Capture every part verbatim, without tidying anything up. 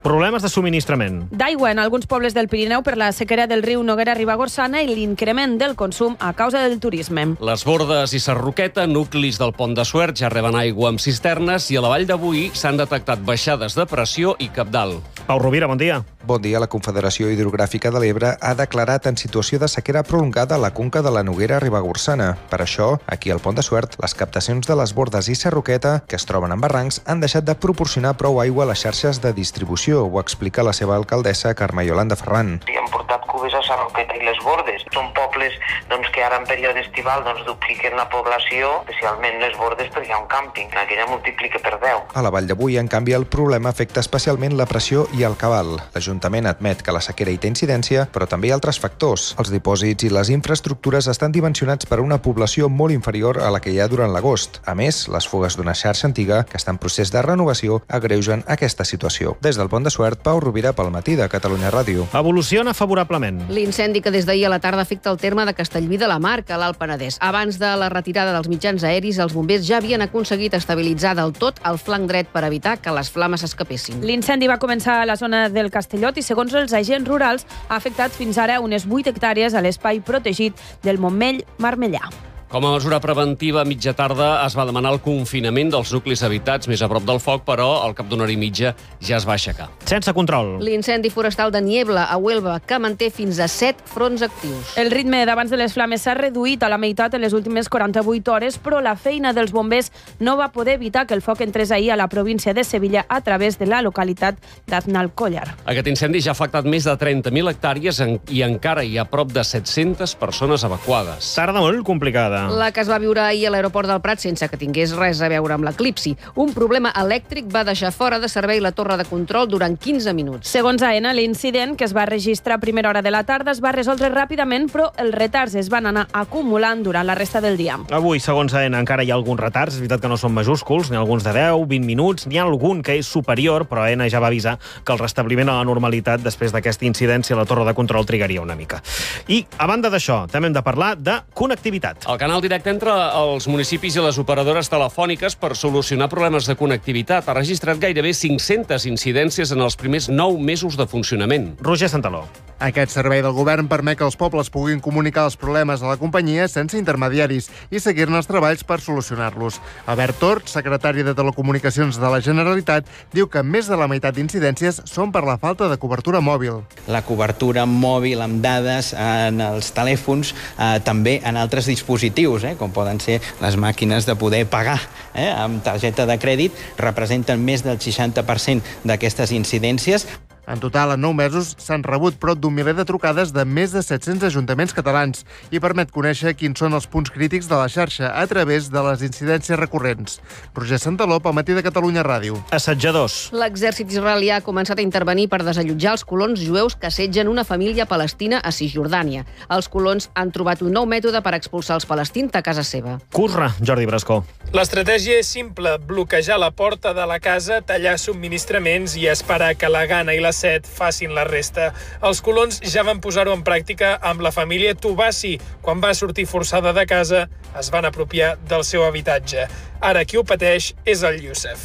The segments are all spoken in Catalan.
Problemes de subministrament. D'aigua en alguns pobles del Pirineu per la sequera del riu Noguera-Ribagorçana i l'increment del consum a causa del turisme. Les Bordes i Sarroqueta, nuclis del Pont de Suert, ja reben aigua amb cisternes i a la Vall de Boí s'han detectat baixades de pressió i cabdal. Pau Rovira, bon dia. Bon dia. La Confederació Hidrogràfica de l'Ebre ha declarat en situació de sequera prolongada a la conca de la Noguera-Ribagorçana. Per això, aquí al Pont de Suert, les captacions de les Bordes i Sarroqueta, que es troben en barrancs, han deixat de proporcionar prou aigua a les xarxes de distribució. Ho explica la seva alcaldessa, Carme Yolanda Ferran. I han portat cubes a Sarroqueta i les Bordes. Són pobles doncs, que ara en període estival doncs, dupliquen la població, especialment les Bordes perquè hi ha un càmping. Aquella multiplica per deu. A la Vall de Boí, en canvi, el problema afecta especialment la pressió i el cabal. L'Ajuntament admet que la sequera hi té incidència, però també hi ha altres factors. Els dipòsits i les infraestructures estan dimensionats per a una població molt inferior a la que hi ha durant l'agost. A més, les fugues d'una xarxa antiga, que està en procés de renovació, agreugen aquesta situació. Des del Pont de Suert, Pau Rovira pel matí de Catalunya Ràdio. Evoluciona favorablement. L'incendi que des d'ahir a la tarda afecta el terme de Castellví de la Marca, a l'Alt Penedès. Abans de la retirada dels mitjans aeris, els bombers ja havien aconseguit estabilitzar del tot el flanc dret per evitar que les flames escapessin. L'incendi va començar a la zona del Castellot i, segons els agents rurals, ha afectat fins ara unes vuit hectàrees a l'espai protegit del Montmell-Marmellà. Com a mesura preventiva, a mitja tarda es va demanar el confinament dels nuclis habitats més a prop del foc, però al cap d'una hora i mitja ja es va aixecar. Sense control. L'incendi forestal de Niebla, a Huelva, que manté fins a set fronts actius. El ritme d'abans de les flames s'ha reduït a la meitat en les últimes quaranta-vuit hores, però la feina dels bombers no va poder evitar que el foc entrés ahir a la província de Sevilla a través de la localitat d'Aznalcóllar. Aquest incendi ja ha afectat més de trenta mil hectàrees i encara hi ha prop de set-centes persones evacuades. Tarda molt complicada. La que es va viure ahir a l'aeroport del Prat sense que tingués res a veure amb l'eclipsi. Un problema elèctric va deixar fora de servei la torre de control durant quinze minuts. Segons AENA, l'incident, que es va registrar a primera hora de la tarda, es va resoldre ràpidament, però els retards es van anar acumulant durant la resta del dia. Avui, segons AENA, encara hi ha alguns retards. És veritat que no són majúsculs, n'hi ha alguns de deu, vint minuts, n'hi ha algun que és superior, però AENA ja va avisar que el restabliment a la normalitat després d'aquesta incidència a la torre de control trigaria una mica. I, a banda d'això, també hem de parlar de connectivitat. El canal directe entre els municipis i les operadores telefòniques per solucionar problemes de connectivitat ha registrat gairebé cinc-centes incidències en els primers nou mesos de funcionament. Roger Santaló. Aquest servei del govern permet que els pobles puguin comunicar els problemes a la companyia sense intermediaris i seguir-ne els treballs per solucionar-los. Albert Tort, secretari de Telecomunicacions de la Generalitat, diu que més de la meitat d'incidències són per la falta de cobertura mòbil. La cobertura mòbil amb dades en els telèfons, eh, també en altres dispositius, eh, com poden ser les màquines de poder pagar eh, amb targeta de crèdit, representen més del seixanta per cent d'aquestes incidències. En total, en nou mesos, s'han rebut prop d'un miler de trucades de més de set-cents ajuntaments catalans i permet conèixer quins són els punts crítics de la xarxa a través de les incidències recurrents. Roger Santaló, pel matí de Catalunya Ràdio. Assetjadors. L'exèrcit israelià ha començat a intervenir per desallotjar els colons jueus que assetgen una família palestina a Cisjordània. Els colons han trobat un nou mètode per expulsar els palestins de casa seva. Curra, Jordi Brascó. L'estratègia és simple: bloquejar la porta de la casa, tallar subministraments i esperar que la gana i la set facin la resta. Els colons ja van posar-ho en pràctica amb la família Tubassi. Quan va sortir forçada de casa, es van apropiar del seu habitatge. Ara qui ho pateix és el Youssef.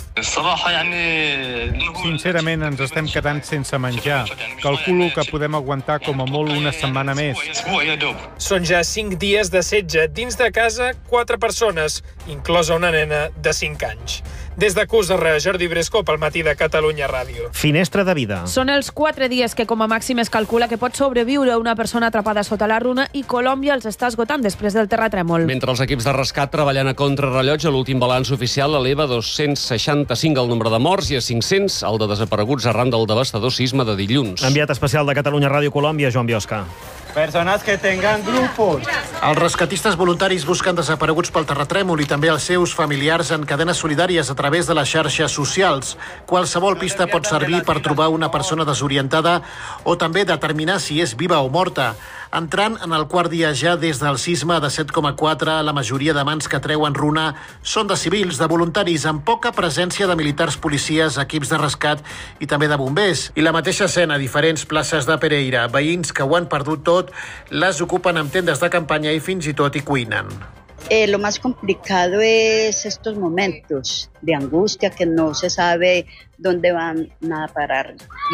Sincerament, ens estem quedant sense menjar. Calculo que podem aguantar com a molt una setmana més. Són ja cinc dies de setge. Dins de casa, quatre persones, inclosa una nena de cinc anys. Des de Cusarra, Jordi Bresco, pel matí de Catalunya Ràdio. Finestra de vida. Són els quatre dies que com a màxim es calcula que pot sobreviure una persona atrapada sota la runa i Colòmbia els està esgotant després del terratrèmol. Mentre els equips de rescat treballen a contrarrellotge, l'últim balanç oficial eleva a dos-cents seixanta-cinc el nombre de morts i a cinc-cents el de desapareguts arran del devastador sisme de dilluns. Enviat especial de Catalunya Ràdio Colòmbia, Joan Biosca. Persones que tengan grupos. Els rescatistes voluntaris busquen desapareguts pel terratrèmol i també els seus familiars en cadenes solidàries a través de les xarxes socials. Qualsevol pista pot servir per trobar una persona desorientada o també determinar si és viva o morta. Entrant en el quart dia ja des del sisme de set coma quatre, la majoria de mans que treuen runa són de civils, de voluntaris, amb poca presència de militars, policies, equips de rescat i també de bombers. I la mateixa escena a diferents places de Pereira. Veïns que ho han perdut tot les ocupen amb tendes de campanya i fins i tot hi cuinen. Eh, lo más complicado es estos momentos de angustia que no se sabe dónde van a parar